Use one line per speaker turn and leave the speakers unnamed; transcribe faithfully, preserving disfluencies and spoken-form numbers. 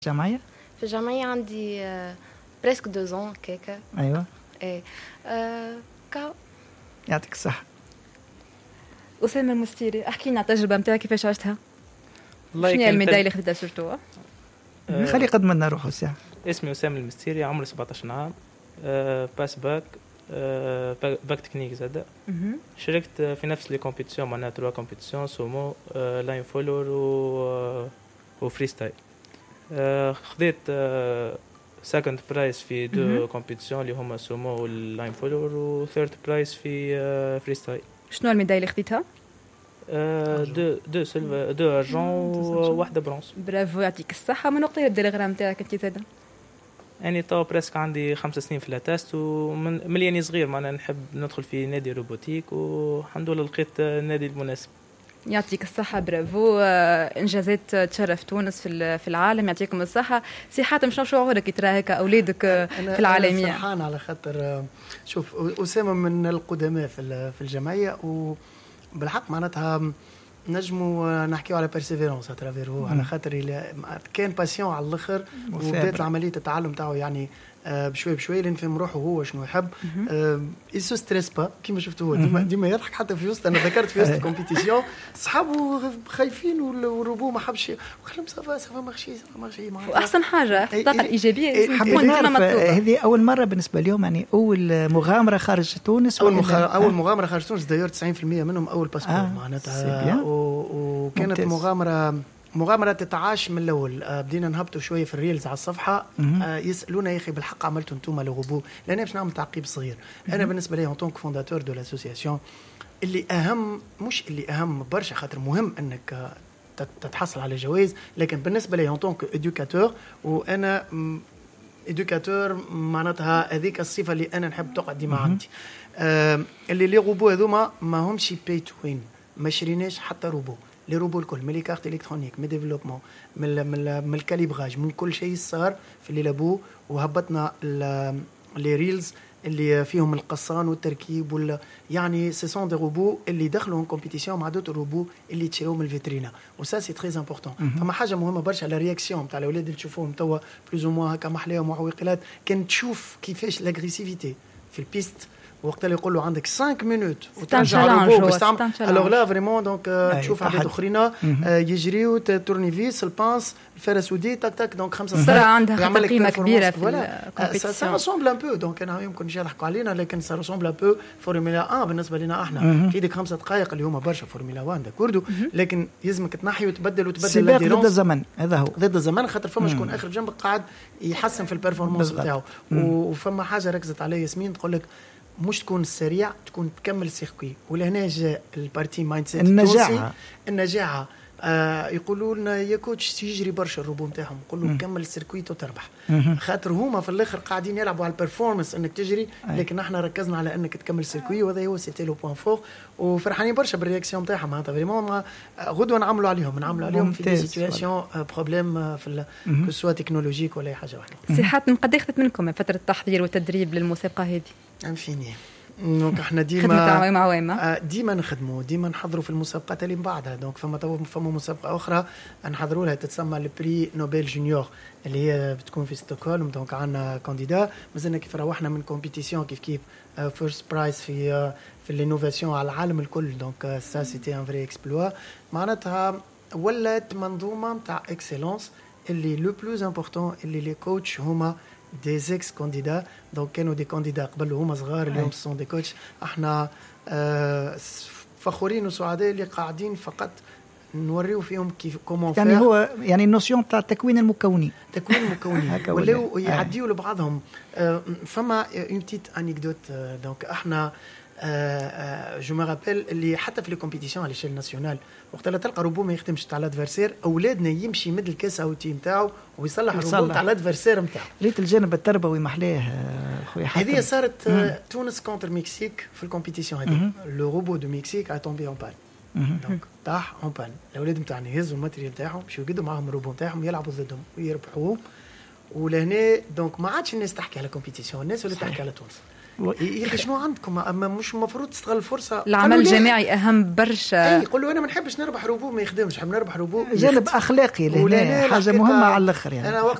الجمعية؟
في الجمعية عندي بريسك دوزون كيكة.
أيوة.
إيه آه كا.
يعطيك الصحة.
أسامة المستيري، أحكي لنا التجربة متاعك كيفاش عشتها؟ شنو هي
كان
الميدالية اللي خدتها سورتو؟
أه خلي قد منا نروحوا ساعة.
اسمي أسامة المستيري، عمري سبعطاش عام، أه باس باك، أه باك تكنيك زادا. شاركت في نفس لي كومبيتيسيون، معناها تروا كومبيتيسيون سومو، أه لاين فولور و وفري ستايل. أه خذيت أه سكند برايس في دو كومبيتيسيون اللي هما سومو واللاين فولور، وثيرد برايس في أه فري ستايل.
شنو الميدالية اللي خديتها؟
أه دو دو سيلفر دو ارجون وواحدة برونز.
برافو، يعطيك الصحة. من وقت يبدا الغرام تاعك انت زادا؟
يعني تو بريسك عندي خمس سنين في لاتاست، ومن ملياني صغير معنا نحب ندخل في نادي روبوتيك، والحمد لله لقيت النادي المناسب.
يعطيك الصحة، برافو. إنجازات تشرف تونس في في العالم، يعطيكم الصحة. سي حاتم، شنو شعورك كي ترى هيك أولادك في العالمية؟
أنا فرحان على خاطر شوف أسامة من القدماء في في الجمعية، وبالحق معناتها نجموا نحكيو على بيرسيفيرونس اترافيرو، على خاطر كان باسيون على الاخر، وبدات عمليه التعلم تاعو يعني آه بشوي بشوي لين فهم روحه هو شنو يحب. يسو ستريس با كيما شفتوا هو ديما ديما يضحك حتى في وسط. انا ذكرت في وسط الكومبيتيسيون صحابه خايفين والروبو ما حبش، وخلهم سافا سافا ماشي ماشي.
واحسن حاجه الطاقه الايجابيه
تكون ديما مطلوبه. هذه اول مره بالنسبه لهم، يعني اول مغامره خارج تونس.
اول مغامره اول مغامره خارج تونس داير تسعين بالمئة منهم اول باسبور آه معناتها. وكانت ممتاز. مغامره مغامرة تتعاش من الأول. آه بدينا نهبطوا شوية في الريلز على الصفحة. آه يسألونا يا أخي بالحق عملتوا انتم لغبو؟ لأن باش نعمل تعقيب صغير. أنا بالنسبة لي أنطونك فونداتور دو لاسوسياسيون، اللي أهم مش اللي أهم برشا خاطر مهم أنك آه تتحصل على جوائز، لكن بالنسبة لي أنطونك إدوكاتور، وأنا إدوكاتور معناتها هذيك الصفة اللي أنا نحب تقعد ديما عندي. آه اللي لي غبو هذوما ما همشي باي تو وين، ما شريناش حتى روبو. لي روبو الكل، من لي كارت الكترونيك، من ديفلوبمون، من من من الكاليبراج، من كل شيء صار في اللي لابو. وهبطنا لي ريلز اللي فيهم القصان والتركيب وال يعني سي سون دي روبو اللي دخلوا كومبيتيسيون مع دوت روبو اللي تشريو من الفيترينا، وسا سي تري امبورطون. فما حاجه مهمه برشا لا رياكسيون تاع الاولاد اللي تشوفوهم توا بلوز او موان هكا محلاهم وعويقلات، كان تشوف كيفاش لاغريسيفيتي في البيست وقت اللي يقول له عندك خمسة مينوت وترجع الروبو باش تعمل. الوغ لا فريمون دونك تشوف عباد اخرين يجريو تورنيفيس البانس الفرسودي تاك تاك، دونك خمسة
سرعه عندها قيمه كبيره في الكومبيتيسيون.
سا رسومبل ان بو، دونك انا يمكن يضحكوا علينا، لكن سا رسومبل ان بو فورمولا واحد بالنسبه لنا احنا. في ديك خمسة دقائق اللي هما برشا فورمولا واحد داكوردو، لكن يلزمك تنحي وتبدل وتبدل
ضد الزمن. هذا هو
ضد الزمن، خاطر فما شكون اخر جنبك قاعد يحسن في البرفورمانس نتاعو. وفما حاجه ركزت عليها ياسمين تقول لك مش تكون سريع، تكون تكمل السيركوي. ولهنا جاء البارتي مايند سيت
النجاعه
النجاعه آه يقولوا لنا يا كوتش يجري برشا الروبو نتاعهم، نقول له كمل السيركويت وتربح. خاطر هما في الاخر قاعدين يلعبوا على البرفورمانس انك تجري، لكن احنا ركزنا على انك تكمل السيركوي، وهذا هو سيتي لو بوين فور. وفرحانين برشا بالرياكسيون نتاعهم معناتها فريمون. غدوه نعملوا عليهم نعملوا عليهم في دي سيتواسيون بروبليم في كو سوا تكنولوجيك ولا اي حاجه واحده.
سي حاتم، قد اخذت منكم فتره التحضير والتدريب للمسابقه هذه؟
انفيني. دونك احنا ديما
مع
ديما نخدموا ديما نحضروا في المسابقات اللي من بعدها. دونك فما فما مسابقه اخرى نحضروا لها تتسمى البري نوبل جونيور اللي هي بتكون في ستوكهولم. دونك عندنا كانديدا مازلنا كيف روحنا من كومبيتيسيون كيف كيف فيرست برايز في في الانوفاسيون على العالم الكل. دونك سا سيتي ان فري اكسبلوا. معناتها ولات منظومه تاع اكسلونس اللي لو بلوز امبورطون اللي لي كوتش هما دي زيكس كانديدا. دونك كانوا دي كانديدا قبل هما صغار، اليوم سون دي كوتش. احنا آه فخورين وسعداء اللي قاعدين فقط نوريو فيهم كيف كومون
يعني هو يعني النوسيون تاع تكوين المكونين
تكوين المكونين ولاو يعديوا لبعضهم. آه فما اون بتيت انيكدوت. دونك احنا جو مي رابيل اللي حتى في لي كومبيتيسيون على شيل ناسيونال وقت اللي تلقى روبو ما يخدمش تاع الادفيرسير، اولادنا يمشي مد الكاس او تيم تاعو ويصلح الروبو تاع الادفيرسير نتاعو.
ريت الجانب التربوي محلاه خويا حاتم.
هذه صارت آه تونس كونتر مكسيك في الكومبيتيسيون هذه. لو روبو دو مكسيك ا تومبي اون بان، دونك طاح اون بان. الاولاد نتاعنا يهزوا الماتريال تاعهم باش يقعدوا معاهم الروبو نتاعهم يلعبوا ضدهم ويربحوا. ولهنا دونك ما عادش الناس تحكي على كومبيتيسيون، الناس ولا تحكي على تونس. يا اخي شنو عندكم؟ اما مش المفروض تستغل الفرصه؟
العمل الجماعي اهم برشا.
اي قول له انا ما نحبش نربح ربوب ما يخدمش، حاب نربح ربوب
جانب اخلاقي لهنا حاجه مهمه على الاخر يعني.
انا